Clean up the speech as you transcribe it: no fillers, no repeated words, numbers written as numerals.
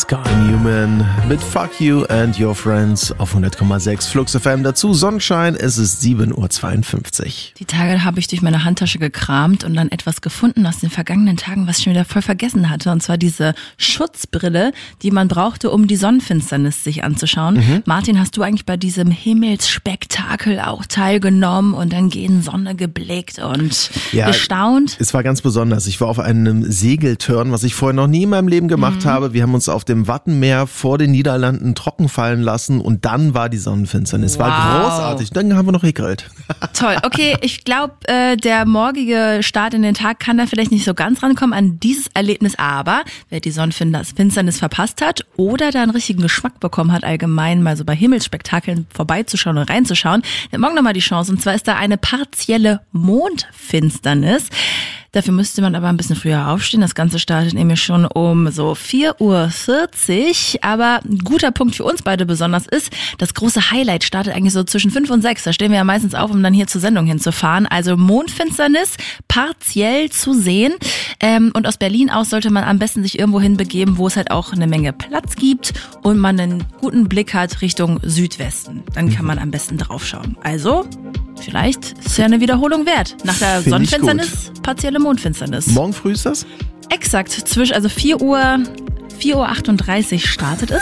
Sky Newman mit Fuck You and Your Friends auf 100,6 Flux FM. Dazu Sonnenschein, es ist 7.52 Uhr. Die Tage habe ich durch meine Handtasche gekramt und dann etwas gefunden aus den vergangenen Tagen, was ich schon wieder voll vergessen hatte. Und zwar diese Schutzbrille, die man brauchte, um die Sonnenfinsternis sich anzuschauen. Martin, hast du eigentlich bei diesem Himmelsspektakel auch teilgenommen und dann gegen Sonne geblickt und gestaunt? Es war ganz besonders. Ich war auf einem Segeltörn, was ich vorher noch nie in meinem Leben gemacht habe. Wir haben uns auf dem Wattenmeer vor den Niederlanden trocken fallen lassen und dann war die Sonnenfinsternis. Wow. War großartig. Dann haben wir noch gegrillt. Toll. Okay, ich glaube, der morgige Start in den Tag kann da vielleicht nicht so ganz rankommen an dieses Erlebnis. Aber wer die Sonnenfinsternis verpasst hat oder da einen richtigen Geschmack bekommen hat, allgemein mal so bei Himmelsspektakeln vorbeizuschauen und reinzuschauen, der hat morgen nochmal die Chance. Und zwar ist da eine partielle Mondfinsternis. Dafür müsste man aber ein bisschen früher aufstehen. Das Ganze startet nämlich schon um so 4.40 Uhr. Aber ein guter Punkt für uns beide besonders ist, das große Highlight startet eigentlich so zwischen 5 und 6. Da stehen wir ja meistens auf, um dann hier zur Sendung hinzufahren. Also Mondfinsternis partiell zu sehen. Und aus Berlin aus sollte man am besten sich irgendwo hinbegeben, wo es halt auch eine Menge Platz gibt und man einen guten Blick hat Richtung Südwesten. Dann kann man am besten drauf schauen. Also, vielleicht ist es ja eine Wiederholung wert. Nach der Sonnenfinsternis, partielle Mondfinsternis. Morgen früh ist das? Exakt, also 4.38 Uhr startet es.